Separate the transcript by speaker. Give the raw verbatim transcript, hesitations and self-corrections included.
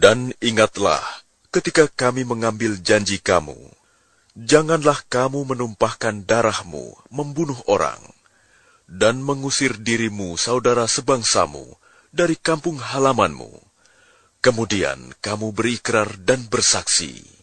Speaker 1: Dan ingatlah, ketika kami mengambil janji kamu, janganlah kamu menumpahkan darahmu, membunuh orang, dan mengusir dirimu, saudara sebangsamu, dari kampung halamanmu. Kemudian kamu berikrar dan bersaksi.